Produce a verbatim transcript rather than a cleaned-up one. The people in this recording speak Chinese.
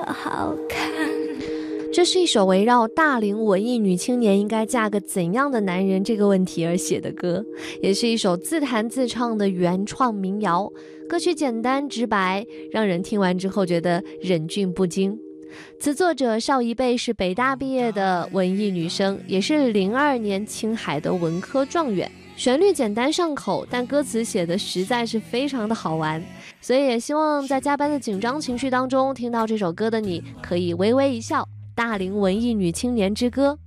好看。 这是一首围绕大龄文艺女青年应该嫁个怎样的男人这个问题而写的歌，也是一首自弹自唱的原创民谣。歌曲简单直白，让人听完之后觉得忍俊不禁。词作者邵一贝是北大毕业的文艺女生，也是零二年青海的文科状元。旋律简单上口，但歌词写的实在是非常的好玩，所以也希望在加班的紧张情绪当中听到这首歌的你可以微微一笑。大龄文艺女青年之歌。